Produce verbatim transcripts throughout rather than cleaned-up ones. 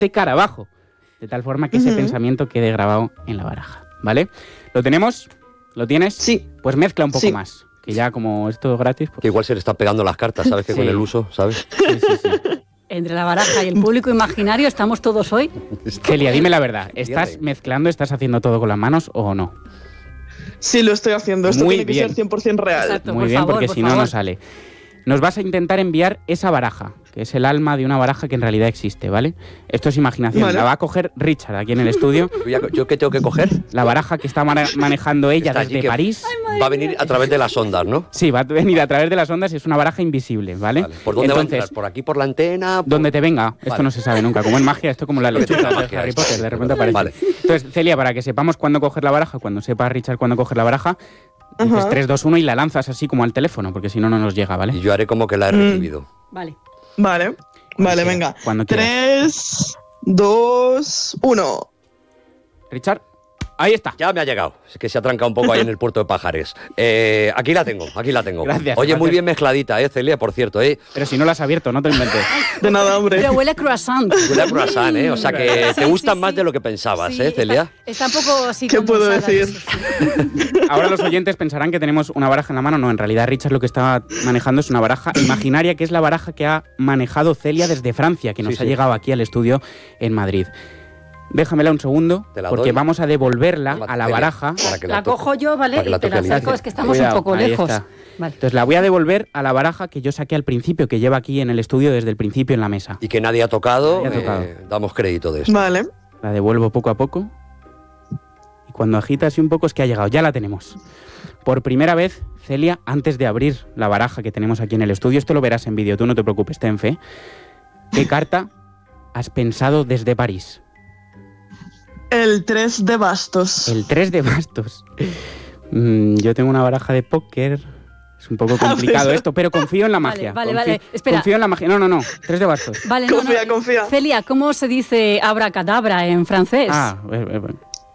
cara abajo, de tal forma que uh-huh. ese pensamiento quede grabado en la baraja, ¿vale? ¿Lo tenemos? ¿Lo tienes? Sí. Pues mezcla un poco sí. más, que ya como esto es gratis... Pues... Que igual se le están pegando las cartas, ¿sabes? Que sí. con el uso, ¿sabes? Sí, sí, sí. Entre la baraja y el público imaginario estamos todos hoy. Celia, dime la verdad, ¿estás mezclando, estás haciendo todo con las manos o no? Sí, lo estoy haciendo. Esto Muy tiene que bien. ser cien por ciento real. Exacto, Muy por bien, favor, porque por si no, favor. no sale. Nos vas a intentar enviar esa baraja, que es el alma de una baraja que en realidad existe, ¿vale? Esto es imaginación. Vale. La va a coger Richard aquí en el estudio. ¿Yo qué tengo que coger? La baraja que está mane- manejando ella Está allí, desde que París. Ay, va a venir a través de las ondas, ¿no? Sí, va a venir a través de las ondas y es una baraja invisible, ¿vale? Vale. ¿Por dónde Entonces, va a entrar? ¿Por aquí, por la antena? Por... donde te venga. Esto Vale. no se sabe nunca. Como en magia, esto como la lechuza de magia, Harry esto. Potter. De repente aparece. Vale. Entonces, Celia, para que sepamos cuándo coger la baraja, cuando sepa Richard cuándo coger la baraja, dices Ajá. tres, dos, uno y la lanzas así como al teléfono, porque si no, no nos llega, ¿vale? Y yo haré como que la he Mm. recibido. Vale. Vale. Vale, quieras, venga. cuando quieras. Tres, dos, uno. Richard, ahí está. Ya me ha llegado. Es que se ha trancado un poco ahí en el puerto de Pajares. Eh, aquí la tengo, aquí la tengo. Gracias, Oye, gracias. muy bien mezcladita, ¿eh, Celia? Por cierto, ¿eh? Pero si no la has abierto, no te lo inventes. De nada, hombre. Pero huele a croissant. Huele a croissant, ¿eh? O sea que Sí, te gustan sí, más sí. de lo que pensabas, Sí, ¿eh, Celia? Está, está un poco así. ¿Qué puedo condensada, decir? sí, sí. Ahora los oyentes pensarán que tenemos una baraja en la mano. No, en realidad Richard lo que está manejando es una baraja imaginaria, que es la baraja que ha manejado Celia desde Francia, que nos Sí, ha sí. llegado aquí al estudio en Madrid. Déjamela un segundo, Te la porque doy. vamos a devolverla Toma, a la Celia, baraja. para que La toque. cojo yo, ¿vale? Para que la Y te la toque saco, Alicia. es que estamos Cuidado, un poco ahí lejos. está. Vale. Entonces la voy a devolver a la baraja que yo saqué al principio, que lleva aquí en el estudio desde el principio en la mesa. Y que nadie ha tocado, Nadie ha eh, tocado. damos crédito de esto. Vale. La devuelvo poco a poco. Y cuando agita así un poco es que ha llegado. Ya la tenemos. Por primera vez, Celia, antes de abrir la baraja que tenemos aquí en el estudio, esto lo verás en vídeo, tú no te preocupes, ten fe. ¿Qué carta has pensado desde París? El tres de bastos. El tres de bastos. Mm, yo tengo una baraja de póker. Es un poco complicado ver. esto, pero confío en la magia. Vale, vale, Confío- vale. Espera. Confío en la magia. No, no, no. Tres de bastos. Vale, no, Confía, no. confía. Celia, ¿cómo se dice abracadabra en francés? Ah, eh, eh,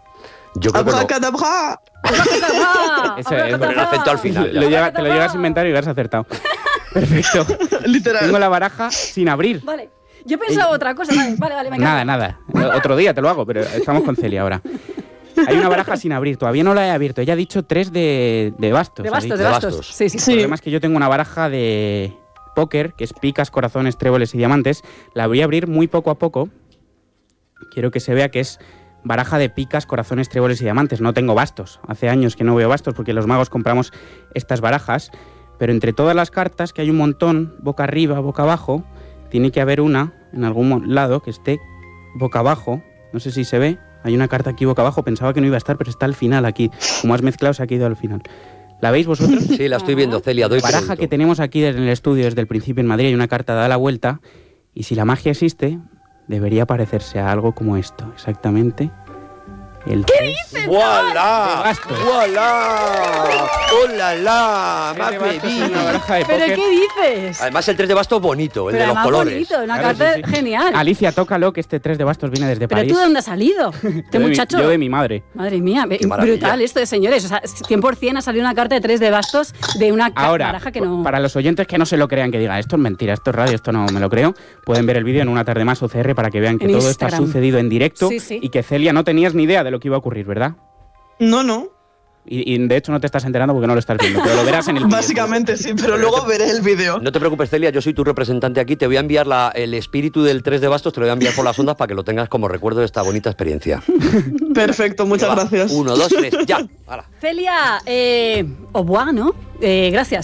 Yo creo que no. Abracadabra. Abracadabra. Eso es, Con el acento al final. lo llega- te lo llegas a inventar y lo has acertado. Perfecto. Literal. Tengo la baraja sin abrir. Vale. Yo pensaba otra cosa. Vale, vale, vale. venga. Nada, nada. Otro día te lo hago, pero estamos con Celia ahora. Hay una baraja sin abrir, todavía no la he abierto. Ella ha dicho tres de, de bastos. De ha bastos, dicho. de De bastos. bastos. Sí, sí. El Sí. problema es que yo tengo una baraja de póker, que es picas, corazones, tréboles y diamantes. La voy a abrir muy poco a poco. Quiero que se vea que es baraja de picas, corazones, tréboles y diamantes. No tengo bastos. Hace años que no veo bastos porque los magos compramos estas barajas. Pero entre todas las cartas, que hay un montón, boca arriba, boca abajo, tiene que haber una en algún mo- lado que esté boca abajo. No sé si se ve. Hay una carta aquí boca abajo. Pensaba que no iba a estar, pero está al final aquí. Como has mezclado, se ha quedado al final. ¿La veis vosotros? Sí, la estoy viendo, Celia, doy La baraja crédito. que tenemos aquí desde el estudio, desde el principio en Madrid, hay una carta da la vuelta, y si la magia existe, debería parecerse a algo como esto, exactamente. El ¿Qué dices? ¡Voilà! De bastos. ¡Voilà! ¡Oh, la, la! ¡Más Una baraja de ¿Pero póker. qué dices? Además, el tres de bastos bonito, el Pero de los además colores. bonito, una Claro, carta sí, sí. genial. Alicia, tócalo, que este tres de bastos viene desde ¿Pero París. tú de dónde has salido? Yo Este de mi- muchacho. Yo de mi madre. Madre mía, ve- maravilla. brutal esto de señores. O sea, cien por ciento ha salido una carta de tres de bastos de una ca- Ahora, baraja que no... para los oyentes que no se lo crean, que digan, esto es mentira, esto es radio, esto no me lo creo, pueden ver el vídeo en Una Tarde Más O C R para que vean que En todo esto ha Instagram. sucedido en directo Sí, sí. y que Celia no tenías ni idea de lo que iba a ocurrir, ¿verdad? No, no. Y, y de hecho no te estás enterando porque no lo estás viendo, pero lo verás en el vídeo. Básicamente sí, pero luego veré el vídeo. No te preocupes, Celia, yo soy tu representante aquí. Te voy a enviar la- el espíritu del tres de bastos, te lo voy a enviar por las ondas para que lo tengas como recuerdo de esta bonita experiencia. Perfecto, muchas Va, gracias. Uno, dos, tres, ya. Hala. Celia, eh, au revoir, ¿no? Eh, gracias.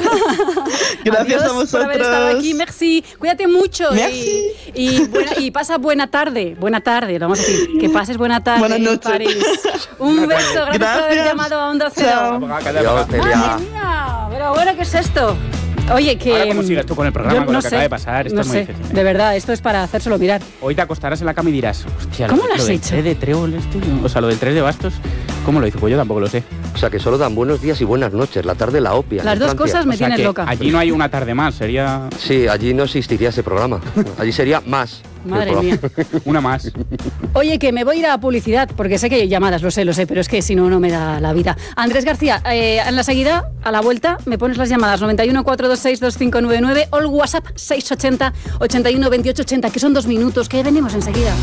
Gracias Adiós a por haber estado vosotros. aquí, merci. Cuídate mucho Merci. y, y, buena- y pasa buena tarde. Buena tarde, lo vamos a decir. Que pases buena tarde Buenas en noches. París. Un beso, gracias, por haber Gracias. llamado a Onda Cero. Chao. Adiós, Celia. Madre mía, pero bueno, ¿qué es esto? Oye, que... Ahora, ¿cómo sigues tú con el programa, yo con no lo que sé, acaba de pasar? Esto no es muy sé, difícil. de verdad, esto es para hacérselo mirar. Hoy te acostarás en la cama y dirás, hostia, ¿Cómo lo, lo has del hecho? tres de tréboles, tío. O sea, lo del tres de bastos. ¿Cómo lo hizo? Pues yo tampoco lo sé. O sea, que solo dan buenos días y buenas noches. La tarde la obvia. Las en dos Francia. cosas me O sea, tienes que loca. allí no hay una tarde más, sería Sí, allí no existiría ese programa. Allí sería más. el Madre programa. mía. una más. Oye, que me voy a ir a publicidad, porque sé que hay llamadas, lo sé, lo sé, pero es que si no, no me da la vida. Andrés García, eh, en la seguida, a la vuelta, me pones las llamadas noventa y uno, cuatrocientos veintiséis, veinticinco noventa y nueve o el WhatsApp seiscientos ochenta, ochenta y uno, veintiocho ochenta, que son dos minutos, que venimos enseguida.